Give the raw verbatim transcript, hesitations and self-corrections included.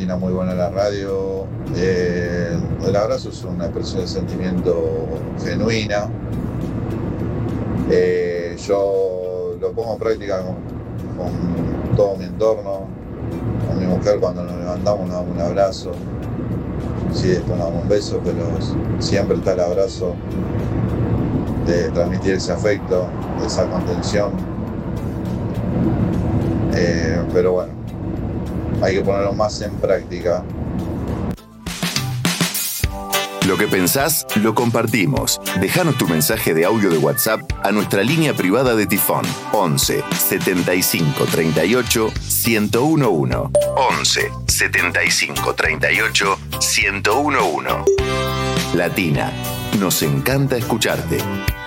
Latina muy buena en la radio. Eh, el abrazo es una expresión de sentimiento genuina. Eh, yo lo pongo en práctica con, con todo mi entorno, con mi mujer cuando nos levantamos nos damos un abrazo, sí, después nos damos un beso, pero siempre está el abrazo de transmitir ese afecto, esa contención. Eh, pero bueno, hay que ponerlo más en práctica. Lo que pensás, lo compartimos. Déjanos tu mensaje de audio de WhatsApp a nuestra línea privada de Tifón. once setenta y cinco treinta y ocho ciento uno. once setenta y cinco treinta y ocho ciento uno. Latina, nos encanta escucharte.